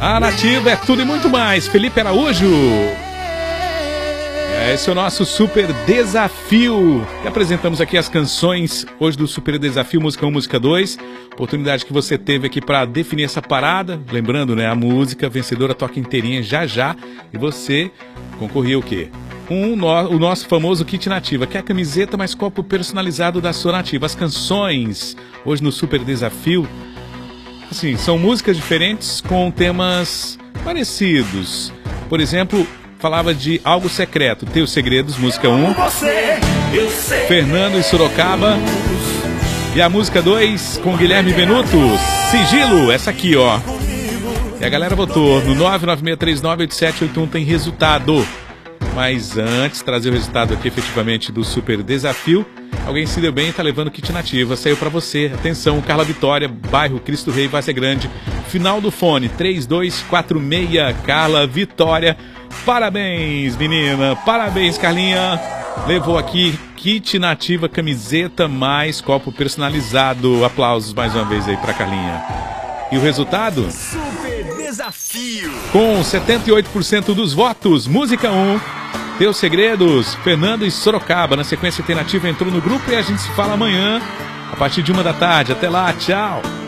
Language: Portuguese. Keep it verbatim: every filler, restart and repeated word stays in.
A Nativa é tudo e muito mais. Felipe Araújo. Esse é o nosso Super Desafio. E apresentamos aqui as canções hoje do Super Desafio, música um, música dois. Oportunidade que você teve aqui para definir essa parada. Lembrando, né, a música vencedora toca inteirinha já já. E você concorria o quê? Um, no, o nosso famoso kit Nativa, que é a camiseta mais copo personalizado da sua Nativa. As canções hoje no Super Desafio, assim, são músicas diferentes com temas parecidos. Por exemplo, falava de Algo Secreto, Teus Segredos, música um. Fernando e Sorocaba. E a música dois com Guilherme Benuto, Sigilo, essa aqui, ó. E a galera votou no nove nove seis três nove oito sete oito um, tem resultado. Mas antes, trazer o resultado aqui efetivamente do Super Desafio. Alguém se deu bem e tá levando kit Nativa. Saiu pra você. Atenção, Carla Vitória, bairro Cristo Rei, Várzea Grande. Final do fone, três dois quatro seis, Carla Vitória. Parabéns, menina. Parabéns, Carlinha. Levou aqui kit Nativa, camiseta mais copo personalizado. Aplausos mais uma vez aí pra Carlinha. E o resultado? Super Desafio. Com setenta e oito por cento dos votos, música um, Teus Segredos, Fernando e Sorocaba. Na sequência, a Nativa entrou no grupo e a gente se fala amanhã, a partir de uma da tarde. Até lá, tchau.